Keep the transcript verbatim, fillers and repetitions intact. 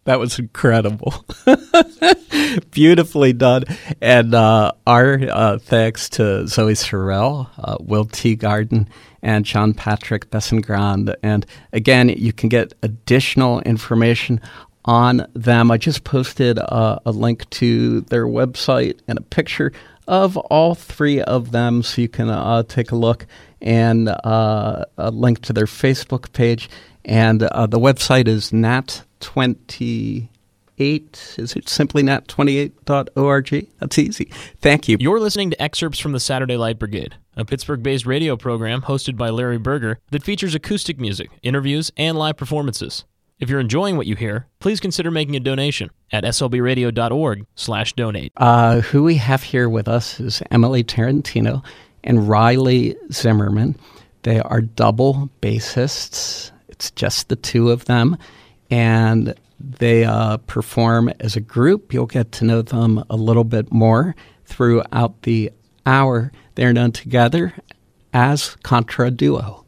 That was incredible. Beautifully done. And uh, our uh, thanks to Zoe Sorrell, uh, Will Teagarden, and John Patrick Bessengrand. And again, you can get additional information on them. I just posted uh, a link to their website and a picture of all three of them, so you can uh, take a look, and uh, a link to their Facebook page. And uh, the website is nat twenty-eight. Is it simply nat twenty-eight dot org? That's easy. Thank you. You're listening to excerpts from the Saturday Light Brigade, a Pittsburgh-based radio program hosted by Larry Berger that features acoustic music, interviews, and live performances. If you're enjoying what you hear, please consider making a donation at slbradio.org slash donate. Uh, who we have here with us is Emily Tarantino and Riley Zimmerman. They are double bassists. It's just the two of them, and they uh, perform as a group. You'll get to know them a little bit more throughout the hour. They're known together as Contra Duo.